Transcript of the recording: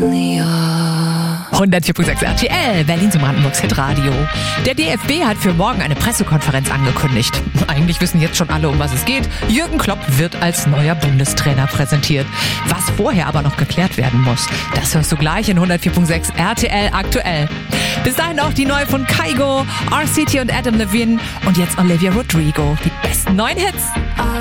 104.6 RTL, Berlins und Brandenburgs Hitradio. Der DFB hat für morgen eine Pressekonferenz angekündigt. Eigentlich wissen jetzt schon alle, um was es geht. Jürgen Klopp wird als neuer Bundestrainer präsentiert. Was vorher aber noch geklärt werden muss, das hörst du gleich in 104.6 RTL aktuell. Bis dahin auch die neue von Kygo, RCT und Adam Levine und jetzt Olivia Rodrigo. Die besten neuen Hits.